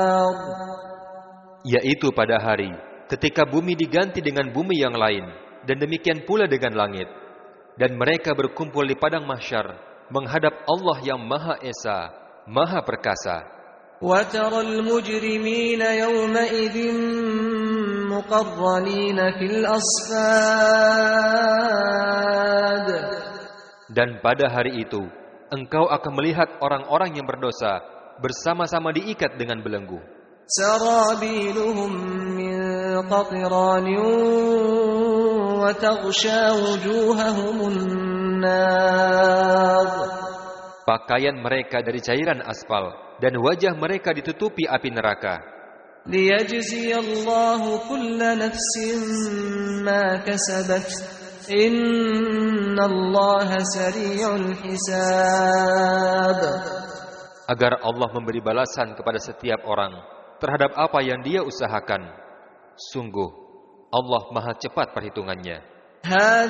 yaitu pada hari ketika bumi diganti dengan bumi yang lain, dan demikian pula dengan langit, dan mereka berkumpul di padang mahsyar menghadap Allah yang Maha Esa, Maha Perkasa. وَتَرَى الْمُجْرِمِينَ يَوْمَئِذٍ مُقَرَّنِينَ فِي الْأَصْفَادِ. Dan pada hari itu, engkau akan melihat orang-orang yang berdosa bersama-sama diikat dengan belenggu. سَرَابِيلُهُم مِّن قَطِرَانٍ وَتَغْشَى وُجُوهَهُمُ النَّارُ. Pakaian mereka dari cairan aspal, dan wajah mereka ditutupi api neraka. لِيَجْزِيَ اللَّهُ كُلَّ نَفْسٍ مَا كَسَبَتْ إِنَّ اللَّهَ سَرِيعُ الْحِسَابِ. Agar Allah memberi balasan kepada setiap orang terhadap apa yang dia usahakan. Sungguh, Allah Maha cepat perhitungannya.